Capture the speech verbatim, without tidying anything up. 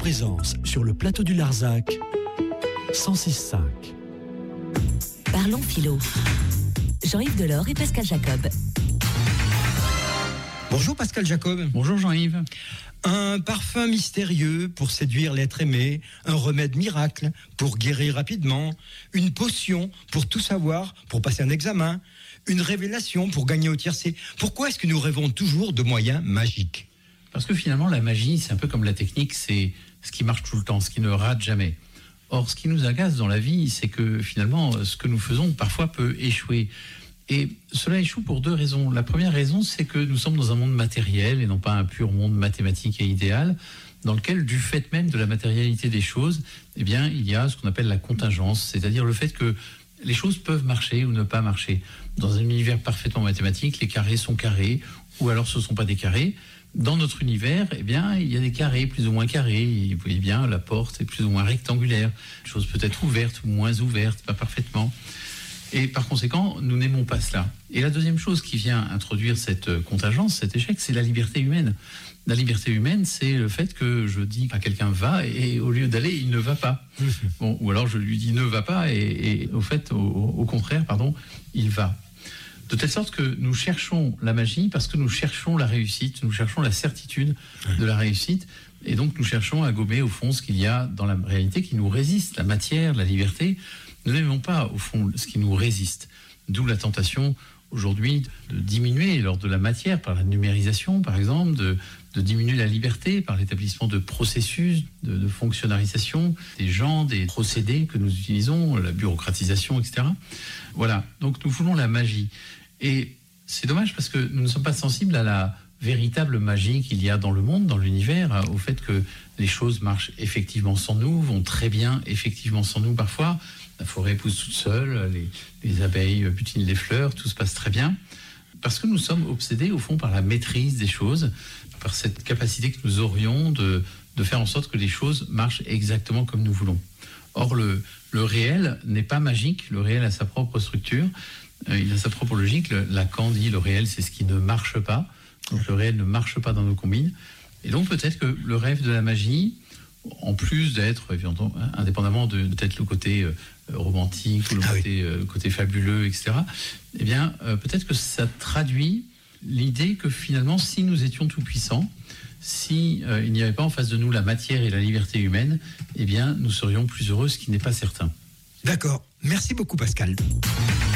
présence sur le plateau du Larzac, cent six virgule cinq. Parlons philo. Jean-Yves Delors et Pascal Jacob. Bonjour Pascal Jacob. Bonjour Jean-Yves. Un parfum mystérieux pour séduire l'être aimé, un remède miracle pour guérir rapidement, une potion pour tout savoir, pour passer un examen, une révélation pour gagner au tiercé. Pourquoi est-ce que nous rêvons toujours de moyens magiques ? Parce que finalement, la magie, c'est un peu comme la technique, c'est ce qui marche tout le temps, ce qui ne rate jamais. Or, ce qui nous agace dans la vie, c'est que finalement, ce que nous faisons parfois peut échouer. Et cela échoue pour deux raisons. La première raison, c'est que nous sommes dans un monde matériel et non pas un pur monde mathématique et idéal, dans lequel, du fait même de la matérialité des choses, eh bien, il y a ce qu'on appelle la contingence, c'est-à-dire le fait que les choses peuvent marcher ou ne pas marcher. Dans un univers parfaitement mathématique, les carrés sont carrés, ou alors ce ne sont pas des carrés. Dans notre univers, eh bien, il y a des carrés plus ou moins carrés. Vous voyez bien, la porte est plus ou moins rectangulaire. Une chose peut être ouverte ou moins ouverte, pas parfaitement. Et par conséquent, nous n'aimons pas cela. Et la deuxième chose qui vient introduire cette contingence, cet échec, c'est la liberté humaine. La liberté humaine, c'est le fait que je dis à quelqu'un va et au lieu d'aller, il ne va pas. Bon, ou alors je lui dis ne va pas et, et au fait, au, au contraire, pardon, il va. De telle sorte que nous cherchons la magie parce que nous cherchons la réussite, nous cherchons la certitude de la réussite. Et donc nous cherchons à gommer au fond ce qu'il y a dans la réalité qui nous résiste, la matière, la liberté. Nous n'aimons pas au fond ce qui nous résiste. D'où la tentation aujourd'hui de diminuer l'ordre de la matière par la numérisation par exemple, de, de diminuer la liberté par l'établissement de processus, de, de fonctionnalisation des gens, des procédés que nous utilisons, la bureaucratisation, et cetera. Voilà, donc nous voulons la magie. Et c'est dommage parce que nous ne sommes pas sensibles à la véritable magie qu'il y a dans le monde, dans l'univers, au fait que les choses marchent effectivement sans nous, vont très bien effectivement sans nous parfois. La forêt pousse toute seule, les, les abeilles butinent les fleurs, tout se passe très bien. Parce que nous sommes obsédés au fond par la maîtrise des choses, par cette capacité que nous aurions de, de faire en sorte que les choses marchent exactement comme nous voulons. Or, le, le réel n'est pas magique, le réel a sa propre structure, euh, il a sa propre logique. Le, Lacan dit le réel, c'est ce qui ne marche pas. Donc le réel ne marche pas dans nos combines. Et donc peut-être que le rêve de la magie, en plus d'être, indépendamment de peut-être le côté euh, romantique ou le ah côté, oui. euh, côté fabuleux, et cetera, eh bien, euh, peut-être que ça traduit l'idée que finalement, si nous étions tout-puissants, si euh, il n'y avait pas en face de nous la matière et la liberté humaine, eh bien, nous serions plus heureux, ce qui n'est pas certain. D'accord. Merci beaucoup, Pascal.